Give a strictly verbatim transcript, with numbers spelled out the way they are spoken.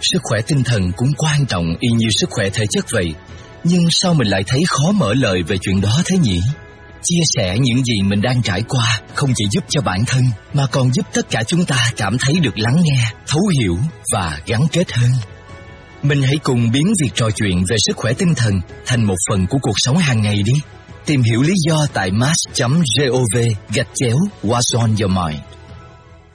sức khỏe tinh thần cũng quan trọng y như sức khỏe thể chất vậy. Nhưng sao mình lại thấy khó mở lời về chuyện đó thế nhỉ? Chia sẻ những gì mình đang trải qua không chỉ giúp cho bản thân, mà còn giúp tất cả chúng ta cảm thấy được lắng nghe, thấu hiểu và gắn kết hơn. Mình hãy cùng biến việc trò chuyện về sức khỏe tinh thần thành một phần của cuộc sống hàng ngày đi. Tìm hiểu lý do tại mass chấm gov gạch chéo What's on your mind.